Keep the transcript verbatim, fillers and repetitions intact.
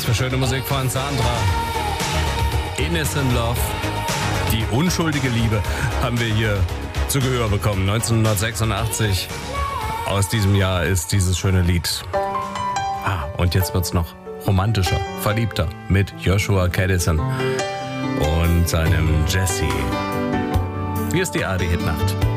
für schöne Musik von Sandra. Innocent Love. Die unschuldige Liebe haben wir hier zu Gehör bekommen. neunzehnhundertsechsundachtzig. Aus diesem Jahr ist dieses schöne Lied. Ah, und jetzt wird's noch romantischer, verliebter mit Joshua Kadison und seinem Jesse. Hier ist die A R D Hitnacht.